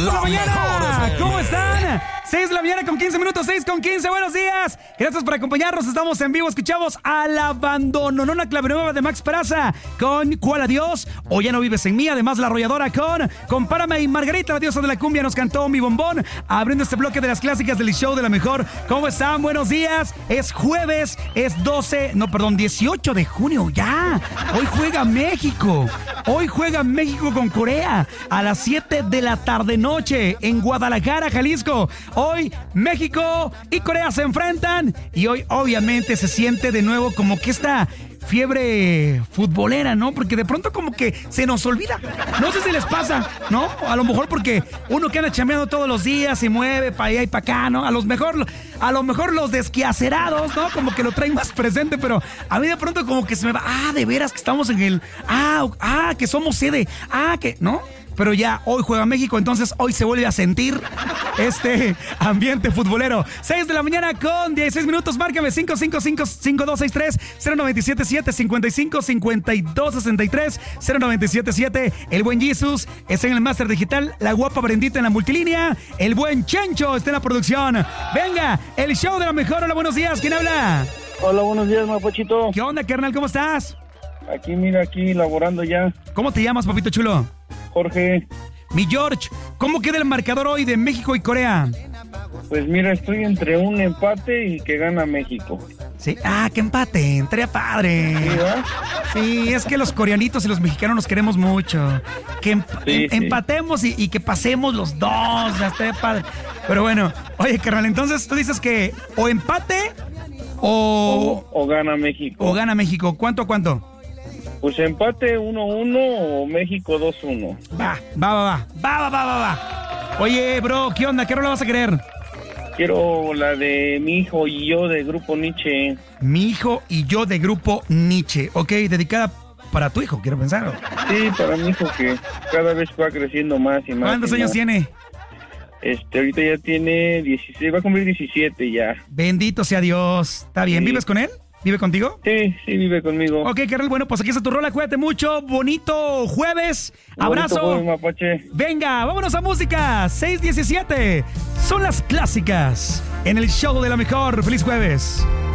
por la mañana. ¿Cómo están? 6 de la mañana con 15 minutos, 6 con 15. Buenos días. Gracias por acompañarnos. Estamos en vivo. Escuchamos Al Abandono, una clave nueva de Max Peraza con ¿Cuál adiós? O Ya no vives en mí. Además, La Arrolladora con Compárame y Margarita, la diosa de la cumbia, nos cantó Mi Bombón. Abriendo este bloque de las clásicas del show de la mejor. ¿Cómo están? Buenos días. Es jueves, es 18 de junio. Ya. Hoy juega México. Hoy juega México con Corea a las 7 de la tarde-noche en Guadalajara, Jalisco. Hoy México y Corea se enfrentan y hoy obviamente se siente de nuevo como que esta fiebre futbolera, ¿no? Porque de pronto como que se nos olvida. No sé si les pasa, ¿no? A lo mejor porque uno que anda chambeando todos los días se mueve para allá y para acá, ¿no? A lo mejor los desquacerados, ¿no? Como que lo traen más presente, pero a mí de pronto como que se me va, de veras que estamos en el, que somos sede, que, ¿no? Pero ya hoy juega México, entonces hoy se vuelve a sentir este ambiente futbolero. 6 de la mañana con 16 minutos. Márcame 555-5263-097-755-5263-097-7. El buen Jesus está en el Máster Digital. La guapa Brendita en la multilínea. El buen Chencho está en la producción. Venga, el show de la mejor. Hola, buenos días. ¿Quién habla? Hola, buenos días, Mapochito. ¿Qué onda, carnal? ¿Cómo estás? Aquí, laborando ya. ¿Cómo te llamas, papito chulo? Jorge. Mi George, ¿cómo queda el marcador hoy de México y Corea? Pues mira, estoy entre un empate y que gana México. Sí, que empate, estaría padre. ¿Sí, ¿verdad? Sí, es que los coreanitos y los mexicanos nos queremos mucho. Que empatemos y que pasemos los dos, estaría padre. Pero bueno, oye, carnal, entonces tú dices que o empate o gana México. O gana México. ¿Cuánto? Pues empate 1-1 o México 2-1. Va. Oye, bro, ¿qué onda? ¿Qué rola vas a querer? Quiero la de Mi Hijo y Yo de Grupo Nietzsche. Mi Hijo y Yo de Grupo Nietzsche. Ok, dedicada para tu hijo, quiero pensar. Sí, para mi hijo que cada vez va creciendo más y más. ¿Cuántos años tiene? Ahorita ya tiene 16, va a cumplir 17 ya. Bendito sea Dios. ¿Está bien? Sí. ¿Vives con él? ¿Vive contigo? Sí, vive conmigo. Ok, carnal, bueno, pues aquí está tu rola, cuídate mucho, bonito jueves, abrazo. Bonito jueves, Mapache. Venga, vámonos a música, 6:17, son las clásicas en el show de la mejor, feliz jueves.